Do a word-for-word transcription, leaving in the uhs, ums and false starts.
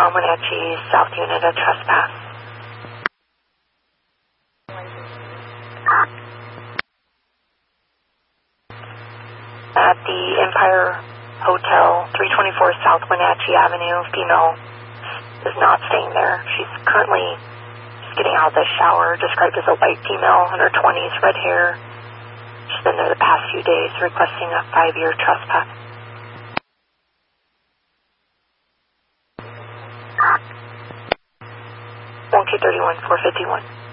Tom Wenatchee, South Unit, a trespass. At the Empire Hotel, three twenty-four South Wenatchee Avenue, female is not staying there. She's currently just getting out of the shower, described as a white female in her twenties, red hair. She's been there the past few days requesting a five-year trespass. one K thirty-one, four fifty-one.